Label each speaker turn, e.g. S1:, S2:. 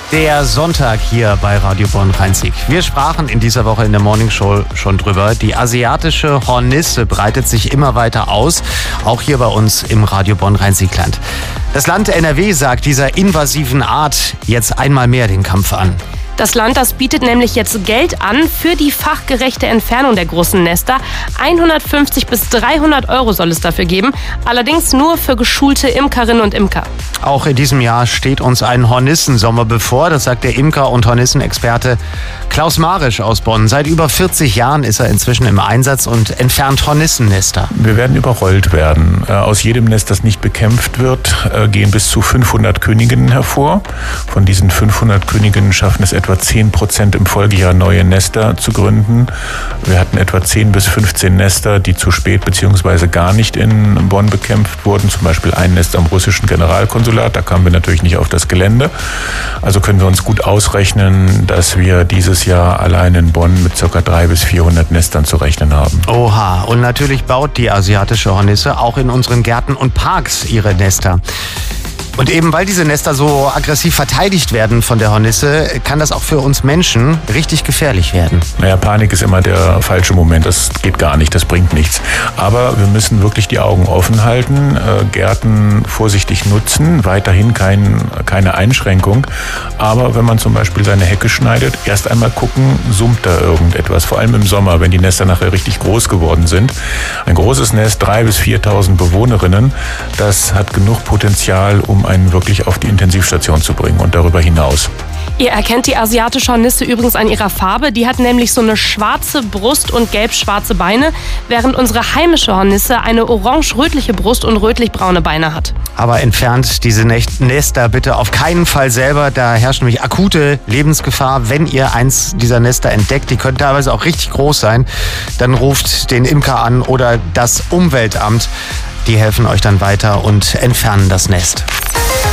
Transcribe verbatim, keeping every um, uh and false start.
S1: Der Sonntag hier bei Radio Bonn-Rhein-Sieg. Wir sprachen in dieser Woche in der Morning Show schon drüber. Die asiatische Hornisse breitet sich immer weiter aus, auch hier bei uns im Radio Bonn-Rhein-Sieg-Land. Das Land N R W sagt dieser invasiven Art jetzt einmal mehr den Kampf an.
S2: Das Land, das bietet nämlich jetzt Geld an für die fachgerechte Entfernung der großen Nester. hundertfünfzig bis dreihundert Euro soll es dafür geben, allerdings nur für geschulte Imkerinnen und Imker.
S1: Auch in diesem Jahr steht uns ein Hornissensommer bevor, das sagt der Imker- und Hornissenexperte Klaus Marisch aus Bonn. Seit über vierzig Jahren ist er inzwischen im Einsatz und entfernt Hornissennester.
S3: Wir werden überrollt werden. Aus jedem Nest, das nicht bekämpft wird, gehen bis zu fünfhundert Königinnen hervor. Von diesen fünfhundert Königinnen schaffen es etwa zehn Prozent im Folgejahr neue Nester zu gründen. Wir hatten etwa zehn bis fünfzehn Nester, die zu spät bzw. gar nicht in Bonn bekämpft wurden. Zum Beispiel ein Nest am russischen Generalkonsulat. Da kamen wir natürlich nicht auf das Gelände. Also können wir uns gut ausrechnen, dass wir dieses Jahr allein in Bonn mit ca. dreihundert bis vierhundert Nestern zu rechnen haben.
S1: Oha, und natürlich baut die asiatische Hornisse auch in unseren Gärten und Parks ihre Nester. Und eben weil diese Nester so aggressiv verteidigt werden von der Hornisse, kann das auch für uns Menschen richtig gefährlich werden.
S3: Naja, Panik ist immer der falsche Moment. Das geht gar nicht, das bringt nichts. Aber wir müssen wirklich die Augen offen halten, äh, Gärten vorsichtig nutzen, weiterhin kein, keine Einschränkung. Aber wenn man zum Beispiel seine Hecke schneidet, erst einmal gucken, summt da irgendetwas. Vor allem im Sommer, wenn die Nester nachher richtig groß geworden sind. Ein großes Nest, dreitausend bis viertausend Bewohnerinnen, das hat genug Potenzial, um einen wirklich auf die Intensivstation zu bringen und darüber hinaus.
S2: Ihr erkennt die asiatische Hornisse übrigens an ihrer Farbe. Die hat nämlich so eine schwarze Brust und gelb-schwarze Beine, während unsere heimische Hornisse eine orange-rötliche Brust und rötlich-braune Beine hat.
S1: Aber entfernt diese Nester bitte auf keinen Fall selber. Da herrscht nämlich akute Lebensgefahr, wenn ihr eins dieser Nester entdeckt. Die können teilweise auch richtig groß sein. Dann ruft den Imker an oder das Umweltamt. Die helfen euch dann weiter und entfernen das Nest.